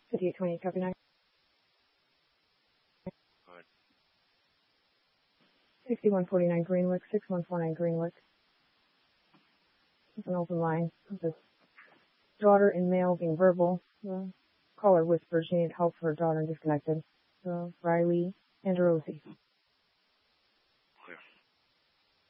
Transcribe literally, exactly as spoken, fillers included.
fifty-eight twenty-eight, copy nine. Good. sixty-one forty-nine Greenwick, sixty-one forty-nine Greenwick. It's an open line. This daughter in male being verbal. The caller whispers she needed help for her daughter and disconnected. So Riley and Rosie.